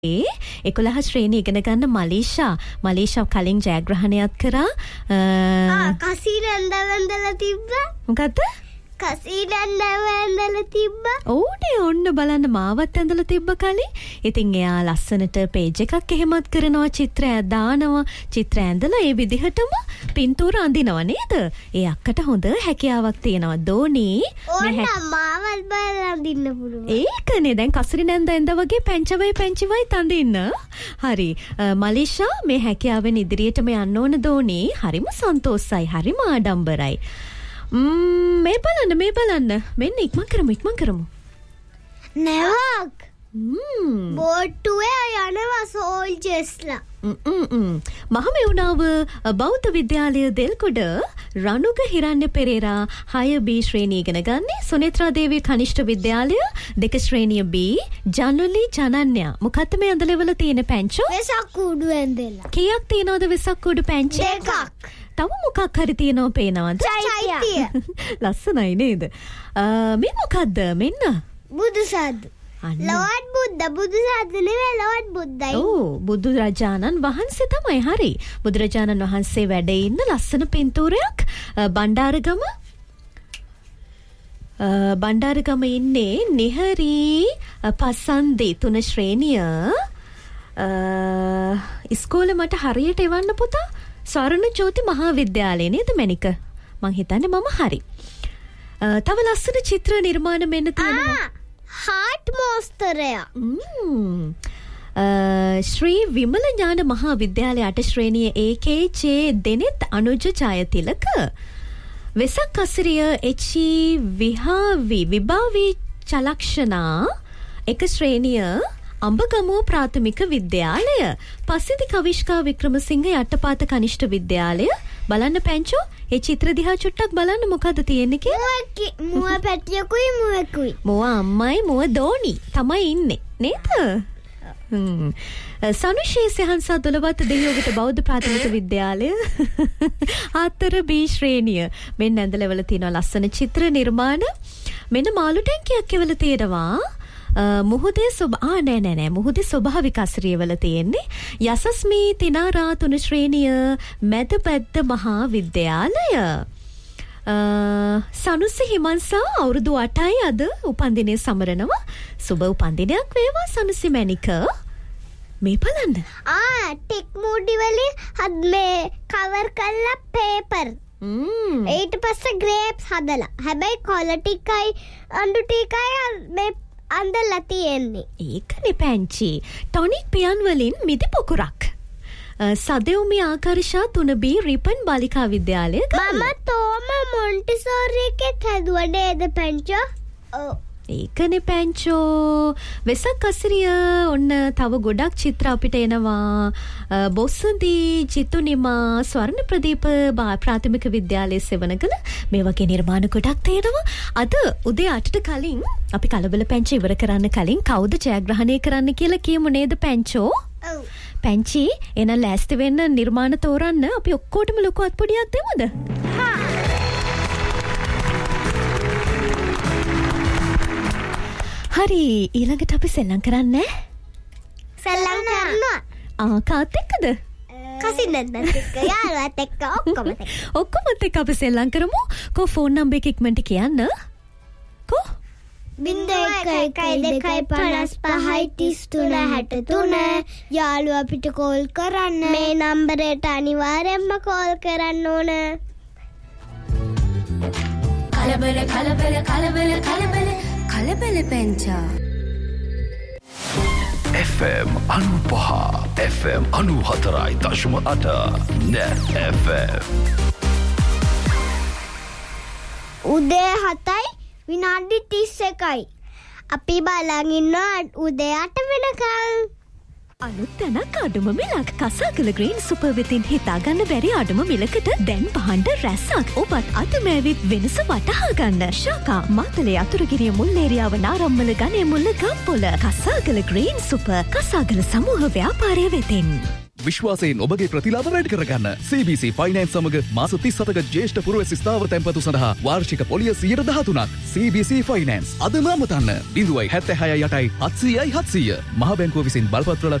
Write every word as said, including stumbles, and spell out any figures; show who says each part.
Speaker 1: එකොළහ ශ්‍රේණිය ඉගෙන ගන්න මලීෂා මලීෂා කලින් ජයග්‍රහණයක් කරා
Speaker 2: ආ කසීරෙන් දවන්දලා තිබ්බා
Speaker 1: මොකද්ද
Speaker 2: කසීරෙන් දවන්දලා තිබ්බා
Speaker 1: ඕනේ ඔන්න බලන්න මාවත් ඇඳලා තිබ්බ කලින් ඉතින් එයා ලස්සනට පේජ් එකක් එහෙමත් කරනවා චිත්‍රය දානවා චිත්‍රය ඇඳලා ඒ විදිහටම පින්තූර අඳිනවා නේද ඒ අක්කට හොඳ හැකියාවක් තියෙනවා දෝනි
Speaker 2: ඕන්න මාවත් බලලා අඳින්න පුළුවන්
Speaker 1: ඒකනේ දැන් කසරි නැන්ද ඇඳ වගේ පැංචවයි පැංචිවයි තඳින්න හරි මලීෂා මේ හැකියාවෙන් ඉදිරියටම යන්න ඕන දෝනි හරිම සන්තෝෂයි හරිම ආඩම්බරයි ම්ම් මේ බලන්න මේ බලන්න මෙන්න ඉක්මන් කරමු ඉක්මන් කරමු
Speaker 2: නැවක්
Speaker 1: ම්ම්
Speaker 2: බෝට්ටුවේ යනවා සෝල්ජර්ස්ලා
Speaker 1: මහමෙවුනාව බෞද්ධ විද්‍යාලය දෙල්කොඩ රණුග හිරණ්‍ය පෙරේරා හය බී ශ්‍රේණිය ඉගෙන ගන්නේ සුනේත්‍රා දේවිය කනිෂ්ඨ විද්‍යාලය දෙක ශ්‍රේණිය බී ජනුලි ජනන්‍යා මොකක්ද මේ අඳලෙවල තියෙන පැංචෝ
Speaker 2: වෙසක් කූඩු ඇඳලා
Speaker 1: කීයක් තියනවද වෙසක් කූඩු පැංචි
Speaker 2: දෙකක්
Speaker 1: තව මොකක් හරි තියනව පේනවද
Speaker 2: චෛත්‍ය
Speaker 1: ලස්සනයි නේද මේ මොකද්ද මෙන්න
Speaker 2: බුදුසාදු ලෝඩ් බුද්ද බුදුසාදු නෙවෙයි ලෝඩ් බුද්දයි
Speaker 1: ඔව් බුදුරජාණන් වහන්සේ තමයි හරි බුදුරජාණන් වහන්සේ වැඩ ඉන්න ලස්සන පින්තූරයක් බණ්ඩාරගම බණ්ඩාරගම ඉන්නේ නිහරි පසන්දේ තුන ශ්‍රේණිය ඉස්කෝලේ මට හරියට එවන්න පුතා ස්වර්ණ ජෝති මහාවිද්‍යාලය නේද මැනික මං හිතන්නේ මම හරි තව ලස්සන චිත්‍ර නිර්මාණ මෙන්න තියෙනවා
Speaker 2: හාට් මෝස්තරය
Speaker 1: ශ්‍රී විමල ඥාන මහාවිද්‍යාලය අට ශ්‍රේණිය ඒකේජේ දෙනෙත් අනුජ ජයතිලක වෙසක් අසිරිය එච්.ඊ. විහාවි විභාවි චලක්ෂණා එක ශ්‍රේණිය අඹගමුව ප්‍රාථමික විද්‍යාලය පස්සිදි කවිෂ්කා වික්‍රමසිංහ යටපාත කනිෂ්ඨ විද්‍යාලය බලන්න පැංචෝ ඒ චිත්‍ර දිහා චුට්ටක් බලන්න මොකද තියෙන්නේ කියලා
Speaker 2: මුව පැටියකුයි මුවෙකුයි
Speaker 1: මුව අම්මයි මුව දෝනි තමයි ඉන්නේ නේද හ්ම් සනුෂේ සහන්සා දොළවත දෙහියෝගට බෞද්ධ ප්‍රාථමික විද්‍යාලය ආතර බී ශ්‍රේණිය මෙන්න ඇඳලවල තියෙන ලස්සන චිත්‍ර නිර්මාණ මෙන්න මාළු ටැංකියක් එවල තියෙනවා මුහුදේ සොබ ආ නෑ නෑ නෑ මුහුදේ ස්වභාවික අසිරිය වල තියෙන්නේ යසස්මී තිනාරා තුන ශ්‍රේණිය මැද පැද්ද මහා විද්‍යාලය සනුසි හිමන්සා අවුරුදු අටයි අද උපන්දිනය සමරනවා සුබ උපන්දිනයක් වේවා සනුසි මැනික මේ බලන්න
Speaker 2: ආ ටික් මූඩි වලින් හද් මේ කවර් කරලා පේපර් ඊට පස්සේ ග්‍රේප්ස් හදලා හැබැයි කොළ ටිකයි අඬු ටිකයි මේ අන්දලා තියෙන්නේ
Speaker 1: ඒකනේ පැංචි ටොනික් පියන් වලින් මිදි පොකුරක් සදෙව්මි ආකර්ෂා තුන බී රිපන් බාලිකා විද්‍යාලය
Speaker 2: මම තෝම මොන්ටිසෝරි එකේ හැදුවා නේද පැංචෝ ඔව්
Speaker 1: ඒකනේ පැංචෝ වෙසක් අසිරිය ඔන්න තව ගොඩක් චිත්‍ර අපිට එනවා බොස්සන්දි චිතුනිමා ස්වර්ණ ප්‍රදීප ප්‍රාථමික විද්‍යාලයේ සෙවණකල මේ වගේ නිර්මාණ ගොඩක් තියෙනවා අද උදේ අටට කලින් අපි කලබල පැංචි ඉවර කරන්න කලින් කවුද ජයග්‍රහණය කරන්න කියලා කියමු නේද පැංචෝ
Speaker 2: ඔව්
Speaker 1: පැංචි එන ලෑස්ති වෙන්න නිර්මාණ තෝරන්න අපි ඔක්කොටම ලොකු අත්පොඩියක් දෙමුද
Speaker 2: හා
Speaker 1: හරි ඊළඟට අපි සෙල්ලම් කරන්නේ
Speaker 2: සෙල්ලම් කරනවා
Speaker 1: ආ කාත් එක්කද
Speaker 2: කසින්නත් එක්ක යාළුවත් එක්ක ඔක්කොම එක්ක
Speaker 1: ඔක්කොමත් එක්ක අපි සෙල්ලම් කරමු කෝ ෆෝන් නම්බර් එක ඉක්මනට කියන්න කෝ
Speaker 2: බින්දෙක එකයි දෙකයි පනස් පහයි තිස් තුන හැට තුන යාළුවා අපිට කෝල් කරන්න මේ නම්බරයට අනිවාර්යෙන්ම කෝල් කරන්න ඕන
Speaker 3: කලබල කලබල කලබල කලබල කලබල පැංචා
Speaker 4: එෆ් එම් අනූපහ එෆ් එම් අනූ හතරයි දශම අට net එෆ් එම්
Speaker 2: උදේ හතයි විනාඩි තිස් එකයි අපි බලන් ඉන්නවා උදේ අට වෙනකල්
Speaker 1: අලුත් තැනක් අඩුම මිලක් කසාකල ග්‍රීන් සුපර් වෙතින් හිතා ගන්න බැරි අඩුම මිලකට දැන් භාණ්ඩ රැස්සක් ඔබත් අද මේවිත් වෙනස වටහා ගන්න ශාකා මාතලේ අතුරුගිරිය මුල්ලේරියාව නාරම්මල ගනේ මුල්ල ගම්පොළ කසාකල ග්‍රීන් සුපර් කසාකල සමූහ ව්‍යාපාරය වෙතින්
Speaker 5: විශ්වාසයෙන් ඔබගේ ප්‍රතිලාභ වැඩි කරගන්න. C B C Finance සමග මාස තිස් හතක ජ්‍යෙෂ්ඨ පුරවැසි ස්ථාවර තැන්පතු සඳහා වාර්ෂික පොලිය සියයට දහතුනක්. C B C Finance අදම අමතන්න. ලිඳුවයි හැත්තෑ හයයි අටයි හත්සීයයි හත්සීය. මහ බැංකුව විසින් බලපත්‍රලා